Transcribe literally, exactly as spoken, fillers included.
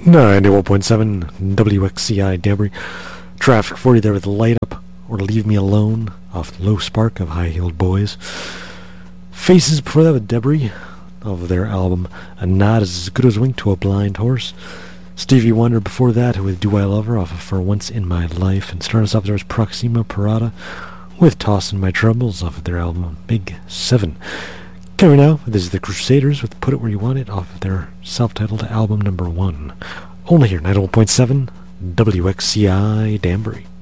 ninety-one point seven W X C I Danbury. Traffic forty there with Light Up or Leave Me Alone off Low Spark of High Heeled Boys. Faces before that with Debris of their album A Nod Is As Good As Wink to a Blind Horse. Stevie Wonder before that with Do I Love Her off of For Once in My Life. And starting us off there was Proxima Parada with Tossin' My Troubles off of their album Big Seven. Coming now, this is the Crusaders with Put It Where You Want It off of their self-titled album number one. Only here, ninety-one point seven W X C I Danbury.